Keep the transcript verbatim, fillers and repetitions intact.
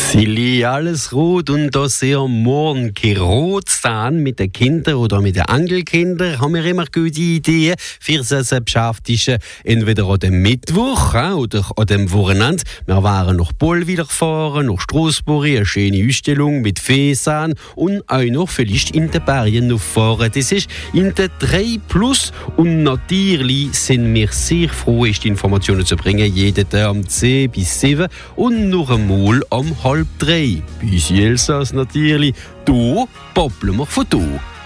Silly, alles rot und da sehr morgen rot sein mit den Kindern oder mit den Enkelkindern, haben wir immer gute Ideen für sie beschäftigen, entweder an dem Mittwoch äh, oder an dem Wochenende. Wir waren nach Bollwil gefahren, nach Strassburg, eine schöne Ausstellung mit Fäsern und auch noch vielleicht in den Bergen noch fahren. Das ist in der drei plus und natürlich sind wir sehr froh, die Informationen zu bringen, jeden Tag um zehn bis sieben und noch einmal um halb drei. Bis Elsass natürlich. Da poppeln wir von da.